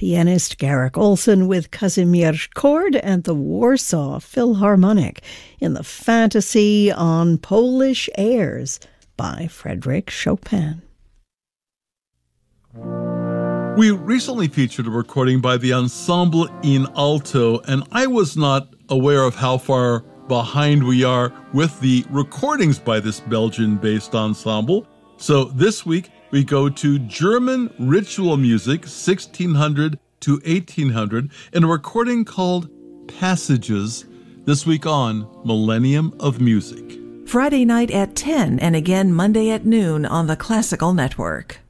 Pianist Garrick Olson with Kazimierz Chord and the Warsaw Philharmonic in the Fantasy on Polish Airs by Frédéric Chopin. We recently featured a recording by the Ensemble in Alto, and I was not aware of how far behind we are with the recordings by this Belgian-based ensemble. So this week, we go to German ritual music, 1600 to 1800, in a recording called Passages, this week on Millennium of Music. Friday night at 10 and again Monday at noon on the Classical Network.